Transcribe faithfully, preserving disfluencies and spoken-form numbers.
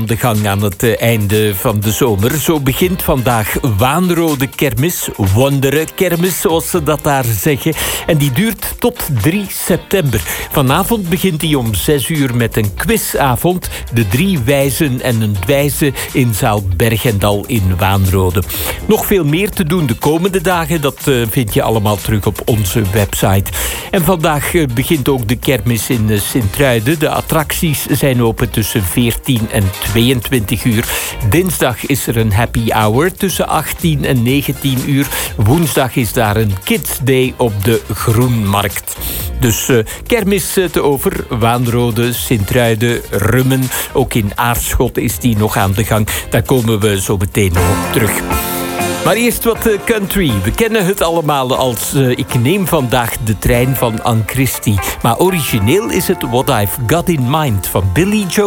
de gang aan het uh, einde van de zomer. Zo begint vandaag Waanrode Kermis, Wondere Kermis, zoals ze dat daar zeggen. En die duurt tot drie september. Vanavond begint die om zes uur met een quizavond. De drie wijzen en een dwijze in zaal Bergendal in Waanrode. Nog veel meer te doen de komende dagen. Dat uh, vind je allemaal terug op onze website. En vandaag uh, begint ook de kermis in uh, Sint-Truiden. De attracties zijn open tussen veertien en tweeëntwintig uur. Dinsdag is er een happy hour tussen achttien en negentien uur. Woensdag is daar een Kids Day op de Groenmarkt. Dus uh, kermis uh, te over. Waanrode, Sint-Truiden, Rummen. Ook in Aarschot is die nog aan de gang. Daar komen we zo meteen nog op terug. Maar eerst wat uh, country. We kennen het allemaal als uh, Ik neem vandaag de trein van Ann Christie. Maar origineel is het What I've Got in Mind van Billy Joe